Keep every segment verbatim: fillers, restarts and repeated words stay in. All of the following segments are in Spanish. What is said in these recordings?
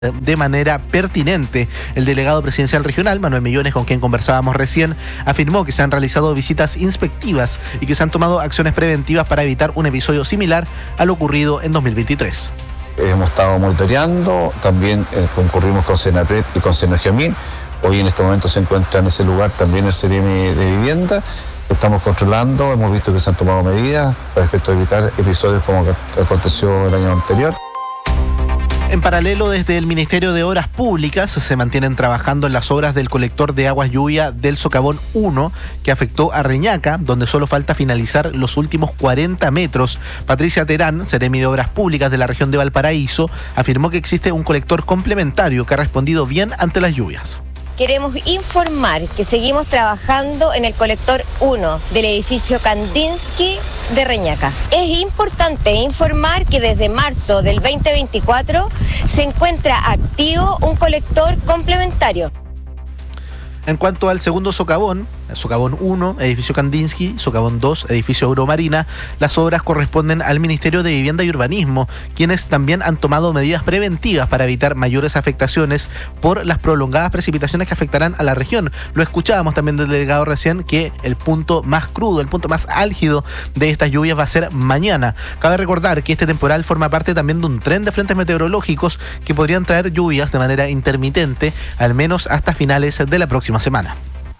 de manera pertinente. El delegado presidencial regional, Manuel Millones, con quien conversábamos recién, afirmó que se han realizado visitas inspectivas y que se han tomado acciones preventivas para evitar un episodio similar a lo ocurrido en dos mil veintitrés. Hemos estado monitoreando, también eh, concurrimos con Senapred y con Senergiamín. Hoy en este momento se encuentra en ese lugar también el Ceremi de Vivienda. Estamos controlando, hemos visto que se han tomado medidas para efecto de evitar episodios como aconteció el año anterior. En paralelo, desde el Ministerio de Obras Públicas se mantienen trabajando en las obras del colector de aguas lluvia del Socavón uno, que afectó a Reñaca, donde solo falta finalizar los últimos cuarenta metros. Patricia Terán, Seremi de Obras Públicas de la región de Valparaíso, afirmó que existe un colector complementario que ha respondido bien ante las lluvias. Queremos informar que seguimos trabajando en el colector uno del edificio Kandinsky de Reñaca. Es importante informar que desde marzo del veinte veinticuatro se encuentra activo un colector complementario. En cuanto al segundo socavón, Socavón uno, edificio Kandinsky, Socavón dos, edificio Euromarina, las obras corresponden al Ministerio de Vivienda y Urbanismo, quienes también han tomado medidas preventivas para evitar mayores afectaciones por las prolongadas precipitaciones que afectarán a la región. Lo escuchábamos también del delegado recién, que el punto más crudo, el punto más álgido de estas lluvias va a ser mañana. Cabe recordar que este temporal forma parte también de un tren de frentes meteorológicos que podrían traer lluvias de manera intermitente, al menos hasta finales de la próxima semana.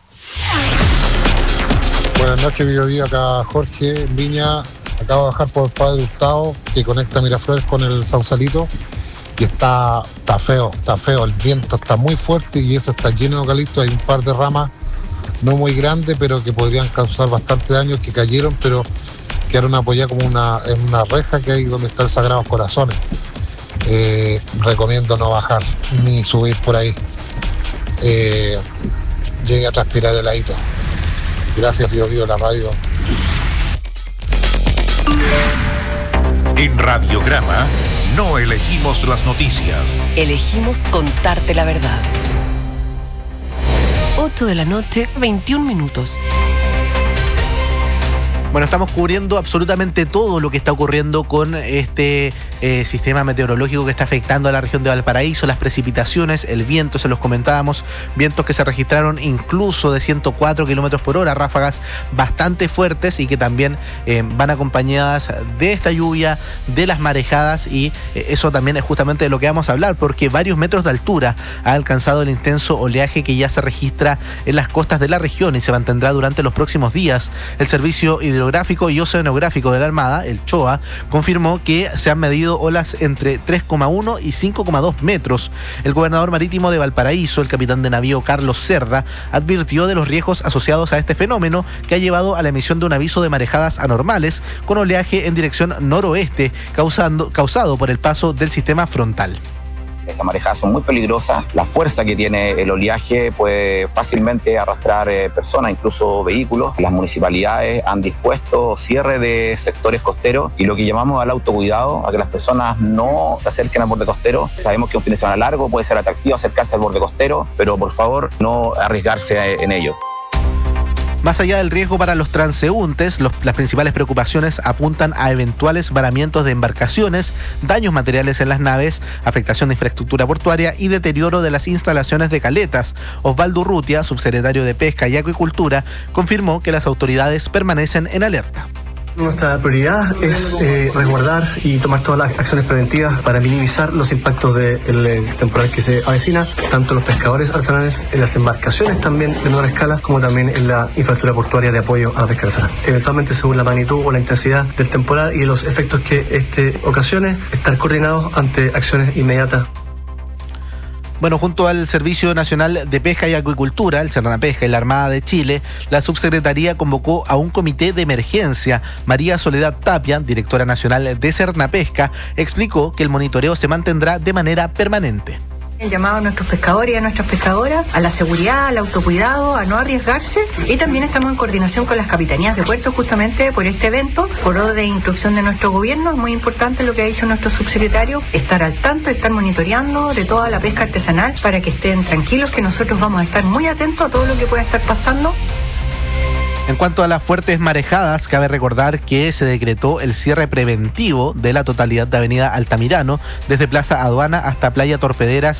Buenas noches, Bio Bio, acá Jorge, en Viña. Acabo de bajar por Padre Hurtado, que conecta Miraflores con el Sausalito, y está, está feo, está feo, el viento está muy fuerte y eso está lleno de eucalipto. Hay un par de ramas no muy grandes, pero que podrían causar bastante daño, que cayeron, pero quedaron apoyadas como una, en una reja que hay donde está el Sagrados Corazones. Eh, recomiendo no bajar ni subir por ahí. Eh, llegue a transpirar heladito. Gracias, Bio Bio, la radio. En Radiograma no elegimos las noticias. Elegimos contarte la verdad. ocho de la noche, veintiún minutos. Bueno, estamos cubriendo absolutamente todo lo que está ocurriendo con este eh, sistema meteorológico que está afectando a la región de Valparaíso, las precipitaciones, el viento, se los comentábamos, vientos que se registraron incluso de ciento cuatro kilómetros por hora, ráfagas bastante fuertes y que también eh, van acompañadas de esta lluvia, de las marejadas, y eh, eso también es justamente de lo que vamos a hablar, porque varios metros de altura ha alcanzado el intenso oleaje que ya se registra en las costas de la región y se mantendrá durante los próximos días. El Servicio Hidrográfico y Oceanográfico de la Armada, el CHOA, confirmó que se han medido olas entre tres coma uno y cinco coma dos metros. El gobernador marítimo de Valparaíso, el capitán de navío Carlos Cerda, advirtió de los riesgos asociados a este fenómeno, que ha llevado a la emisión de un aviso de marejadas anormales con oleaje en dirección noroeste, causando, causado por el paso del sistema frontal. Estas marejadas son muy peligrosas. La fuerza que tiene el oleaje puede fácilmente arrastrar eh, personas, incluso vehículos. Las municipalidades han dispuesto cierre de sectores costeros y lo que llamamos al autocuidado, a que las personas no se acerquen al borde costero. Sabemos que un fin de semana largo puede ser atractivo acercarse al borde costero, pero por favor no arriesgarse en ello. Más allá del riesgo para los transeúntes, los, las principales preocupaciones apuntan a eventuales varamientos de embarcaciones, daños materiales en las naves, afectación de infraestructura portuaria y deterioro de las instalaciones de caletas. Osvaldo Urrutia, subsecretario de Pesca y Acuicultura, confirmó que las autoridades permanecen en alerta. Nuestra prioridad es eh, resguardar y tomar todas las acciones preventivas para minimizar los impactos del de temporal que se avecina, tanto en los pescadores artesanales, en las embarcaciones también de menor escala, como también en la infraestructura portuaria de apoyo a la pesca artesanal. Eventualmente, según la magnitud o la intensidad del temporal y los efectos que este ocasione, estar coordinados ante acciones inmediatas. Bueno, junto al Servicio Nacional de Pesca y Acuicultura, el Cernapesca y la Armada de Chile, la subsecretaría convocó a un comité de emergencia. María Soledad Tapia, directora nacional de Cernapesca, explicó que el monitoreo se mantendrá de manera permanente. El llamado a nuestros pescadores y a nuestras pescadoras a la seguridad, al autocuidado, a no arriesgarse, y también estamos en coordinación con las capitanías de puerto justamente por este evento, por orden de instrucción de nuestro gobierno. Es muy importante lo que ha dicho nuestro subsecretario, estar al tanto, estar monitoreando de toda la pesca artesanal para que estén tranquilos, que nosotros vamos a estar muy atentos a todo lo que pueda estar pasando. En cuanto a las fuertes marejadas, cabe recordar que se decretó el cierre preventivo de la totalidad de Avenida Altamirano, desde Plaza Aduana hasta Playa Torpederas